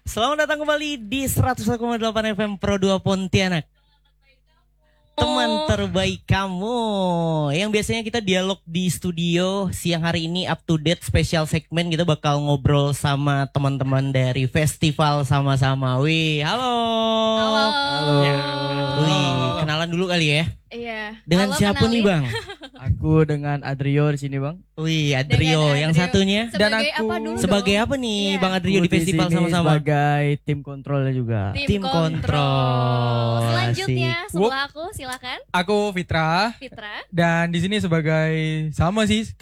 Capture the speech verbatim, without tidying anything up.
Selamat datang kembali di seratus satu koma delapan F M Pro dua Pontianak. Teman terbaik kamu. Yang biasanya kita dialog di studio. Siang hari ini up to date special segmen. Kita bakal ngobrol sama teman-teman dari festival sama-sama. Wih, halo. Halo. Halo. Ya. Wih, kenalan dulu kali ya. Iya. Dengan Halo, siapa kenalin. nih Bang? Aku dengan Adrio di sini, Bang. Wih, Adrio. Dengan Yang Adrio. satunya Sebagai Dan aku apa dulu sebagai dong? apa nih Iya. Bang Adrio di Aku festival sini sama-sama? sebagai tim kontrolnya juga. Tim kontrol. Selanjutnya Asik. sebelah aku silakan Aku Fitra Fitra. dan di sini sebagai sama sih